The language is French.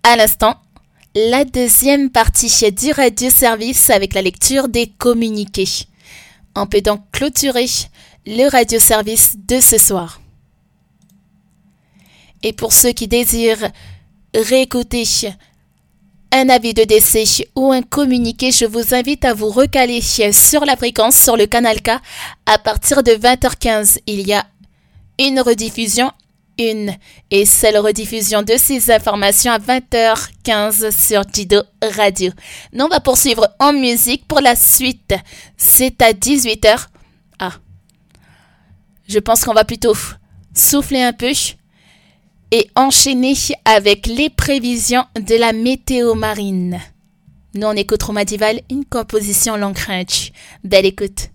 À l'instant, la deuxième partie du radio-service avec la lecture des communiqués. On peut donc clôturer le radio-service de ce soir. Et pour ceux qui désirent réécouter un avis de décès ou un communiqué, je vous invite à vous recaler sur la fréquence, sur le canal K. À partir de 20h15, il y a une rediffusion, une et seule rediffusion de ces informations à 20h15 sur Jido Radio. Nous, on va poursuivre en musique pour la suite. C'est à 18h. Je pense qu'on va plutôt souffler un peu et enchaîner avec les prévisions de la météo marine. Nous, on écoute Romadival, une composition long range. Belle écoute.